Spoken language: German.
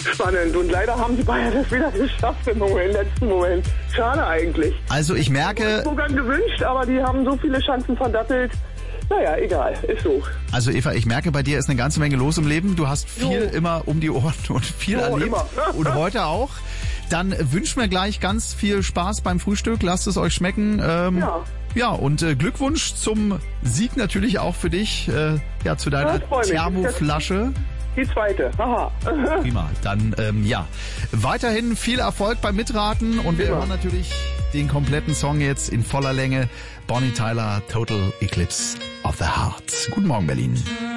spannend. Und leider haben die Bayern das wieder geschafft im letzten Moment. Schade eigentlich. Also ich merke... Sogar gewünscht, aber die haben so viele Chancen verdattelt. Naja, egal, ist so. Also Eva, ich merke, bei dir ist eine ganze Menge los im Leben. Du hast viel immer um die Ohren und viel erlebt. Immer. Und heute auch. Dann wünschen wir gleich ganz viel Spaß beim Frühstück. Lasst es euch schmecken. Ja, und Glückwunsch zum Sieg natürlich auch für dich. Zu deiner Thermoflasche. Die zweite, haha. Prima, dann weiterhin viel Erfolg beim Mitraten und wir hören natürlich den kompletten Song jetzt in voller Länge. Bonnie Tyler, Total Eclipse of the Heart. Guten Morgen, Berlin.